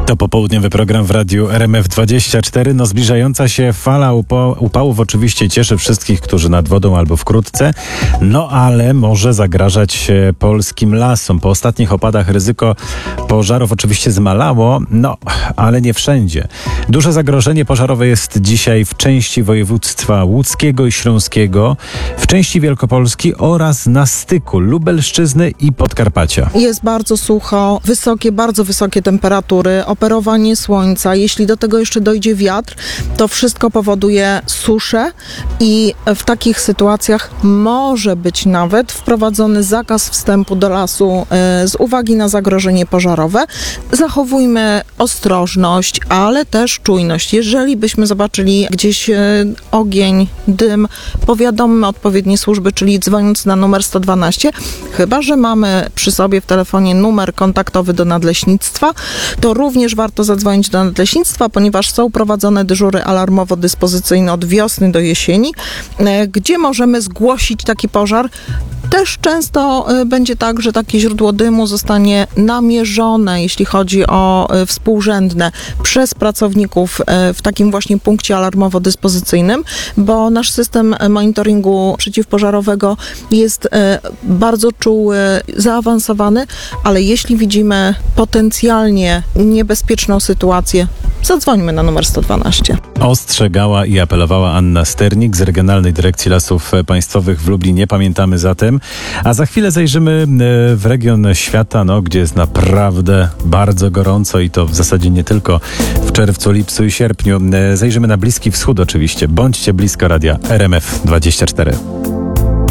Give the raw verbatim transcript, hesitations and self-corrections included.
To popołudniowy program w radiu R M F dwadzieścia cztery. No zbliżająca się fala upa- upałów oczywiście cieszy wszystkich, którzy nad wodą albo wkrótce. No ale może zagrażać polskim lasom. Po ostatnich opadach ryzyko pożarów oczywiście zmalało, no ale nie wszędzie. Duże zagrożenie pożarowe jest dzisiaj w części województwa łódzkiego i śląskiego, w części Wielkopolski oraz na styku Lubelszczyzny i Podkarpacia. Jest bardzo sucho, wysokie, bardzo wysokie temperatury, operowanie słońca. Jeśli do tego jeszcze dojdzie wiatr, to wszystko powoduje suszę i w takich sytuacjach może być nawet wprowadzony zakaz wstępu do lasu z uwagi na zagrożenie pożarowe. Zachowujmy ostrożność, ale też czujność. Jeżeli byśmy zobaczyli gdzieś ogień, dym, powiadommy odpowiednie służby, czyli dzwoniąc na numer sto dwanaście, chyba że mamy przy sobie w telefonie numer kontaktowy do nadleśnictwa, to również warto zadzwonić do nadleśnictwa, ponieważ są prowadzone dyżury alarmowo-dyspozycyjne od wiosny do jesieni, gdzie możemy zgłosić taki pożar. Też często będzie tak, że takie źródło dymu zostanie namierzone, jeśli chodzi o współrzędne, przez pracowników w takim właśnie punkcie alarmowo-dyspozycyjnym, bo nasz system monitoringu przeciwpożarowego jest bardzo czuły, zaawansowany, ale jeśli widzimy potencjalnie niebezpieczną sytuację, zadzwońmy na numer sto dwanaście. Ostrzegała i apelowała Anna Sternik z Regionalnej Dyrekcji Lasów Państwowych w Lublinie. Pamiętamy zatem. A za chwilę zajrzymy w region świata, no, gdzie jest naprawdę bardzo gorąco i to w zasadzie nie tylko w czerwcu, lipcu i sierpniu. Zajrzymy na Bliski Wschód oczywiście. Bądźcie blisko radia R M F dwadzieścia cztery.